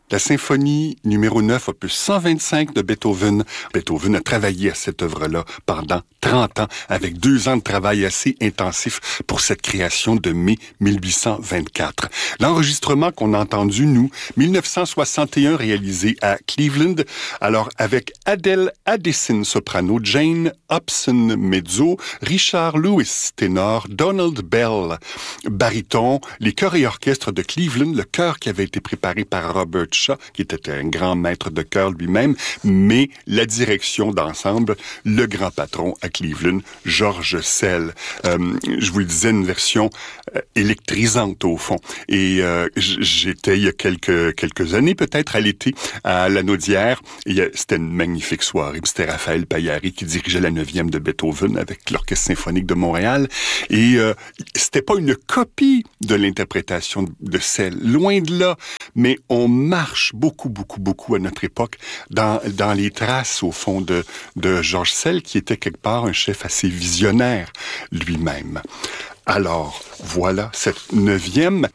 La symphonie numéro 9, opus 125 de Beethoven. Beethoven a travaillé à cette œuvre-là pendant 30 ans, avec 2 ans de travail assez intensif pour cette création de mai 1824. L'enregistrement qu'on a entendu, nous, 1961, réalisé à Cleveland, alors avec Adele Addison, soprano, Jane Hobson, mezzo, Richard Lewis, ténor, Donald Bell, baryton, les chœurs et orchestres de Cleveland, le chœur qui avait été préparé par Robert Shaw, qui était un grand maître de chœur lui-même, mais la direction d'ensemble, le grand patron à Cleveland, George Szell. Je vous le disais, une version électrisante au fond. Et j'étais il y a quelques années, peut-être à l'été, à la Naudière. C'était une magnifique soirée. C'était Raphaël Paillari qui dirigeait la 9e de Beethoven avec l'Orchestre symphonique de Montréal. Et c'était pas une copie de l'interprétation de Szell, loin de là. Mais on marche beaucoup à notre époque dans les traces, au fond, de George Szell, qui était quelque part un chef assez visionnaire lui-même. Alors, voilà, cette 9e...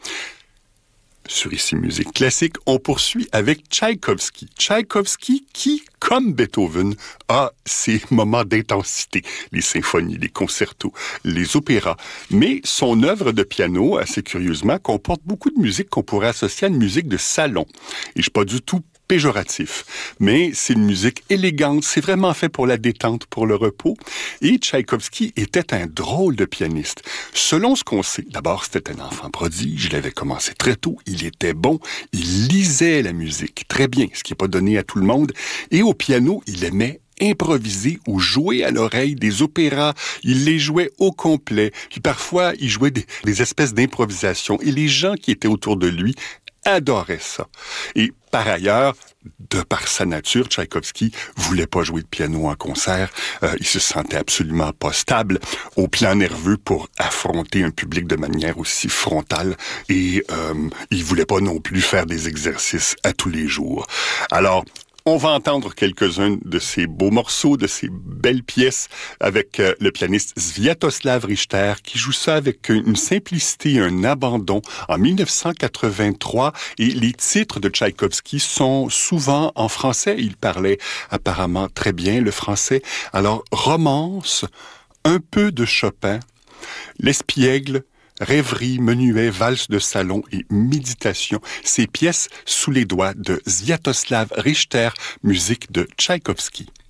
Sur Ici Musique Classique, on poursuit avec Tchaïkovski. Tchaïkovski qui, comme Beethoven, a ses moments d'intensité. Les symphonies, les concertos, les opéras. Mais son œuvre de piano, assez curieusement, comporte beaucoup de musique qu'on pourrait associer à une musique de salon. Et je suis pas du tout péjoratif, mais c'est une musique élégante, c'est vraiment fait pour la détente, pour le repos. Et Tchaïkovski était un drôle de pianiste. Selon ce qu'on sait, d'abord c'était un enfant prodige, il avait commencé très tôt, il était bon, il lisait la musique très bien, ce qui n'est pas donné à tout le monde, et au piano, il aimait improviser ou jouer à l'oreille des opéras. Il les jouait au complet, puis parfois il jouait des espèces d'improvisation, et les gens qui étaient autour de lui adorait ça. Et par ailleurs, de par sa nature, Tchaïkovski voulait pas jouer de piano en concert. Il se sentait absolument pas stable au plan nerveux pour affronter un public de manière aussi frontale. Et il voulait pas non plus faire des exercices à tous les jours. Alors, on va entendre quelques-uns de ces beaux morceaux, de ces belles pièces avec le pianiste Sviatoslav Richter qui joue ça avec une simplicité, un abandon en 1983. Et les titres de Tchaïkovski sont souvent en français. Il parlait apparemment très bien le français. Alors, romance, un peu de Chopin, l'espiègle, rêverie, menuet, valse de salon et méditation. Ces pièces sous les doigts de Sviatoslav Richter, musique de Tchaïkovski.